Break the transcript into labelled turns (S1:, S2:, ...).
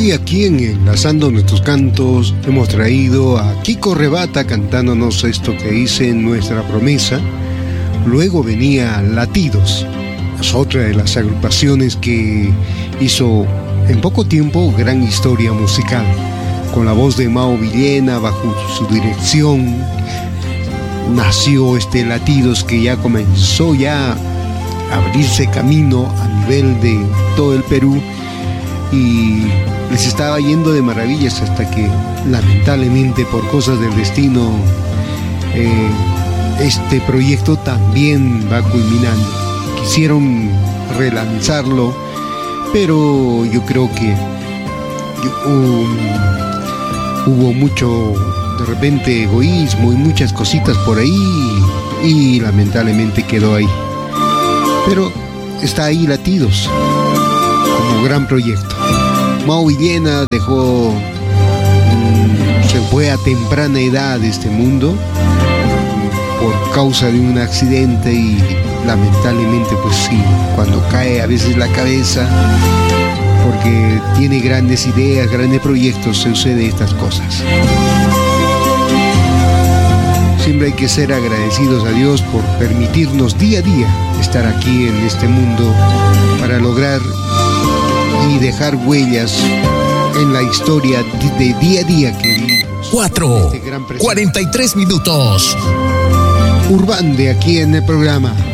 S1: Hoy aquí en Enlazando Nuestros Cantos hemos traído a Kiko Rebata cantándonos esto que dice Nuestra Promesa. Luego venía Latidos, es otra de las agrupaciones que hizo en poco tiempo gran historia musical. Con la voz de Mao Villena bajo su dirección nació este Latidos que ya comenzó a abrirse camino a nivel de todo el Perú y les estaba yendo de maravillas hasta que lamentablemente por cosas del destino este proyecto también va culminando. Quisieron relanzarlo, pero yo creo que hubo mucho de repente egoísmo y muchas cositas por ahí y lamentablemente quedó ahí. Pero está ahí Latidos como gran proyecto. Mao Villena se fue a temprana edad de este mundo por causa de un accidente y lamentablemente pues sí, cuando cae a veces la cabeza porque tiene grandes ideas, grandes proyectos, se sucede estas cosas. Siempre hay que ser agradecidos a Dios por permitirnos día a día estar aquí en este mundo para lograr y dejar huellas en la historia de día a día que vivimos.
S2: 4:43 minutos.
S1: Urbande aquí en el programa.